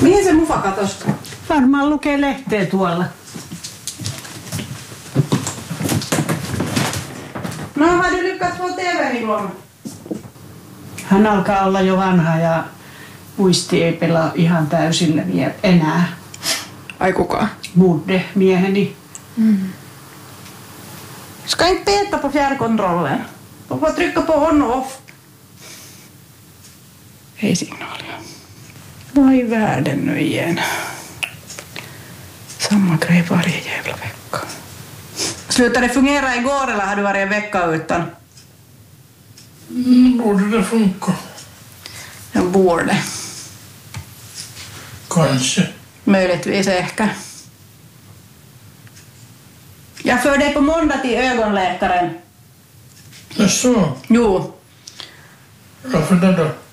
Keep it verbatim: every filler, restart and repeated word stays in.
Mihin se mufa katosi? Varmaan lukee lehteä tuolla. No, har du lyckats få T V:n igång? Hän alkaa olla jo vanha ja muisti ei pelaa ihan täysillä enää. Ai kuka? Budde, mieheni. Mm. Ska inte peta på fjärrkontrollen. Du får trycka på on och off. Ei signaalia. Vai världen nu igen. Samma grej varje jävla vecka. Slutade det fungera igår eller har du varit en vecka utan? Mm, borde det funka? Jag borde. Kanske. Möjligtvis ehkä. Jag för dig på måndag till ögonläkaren. Jaså? Jo. Varför det då?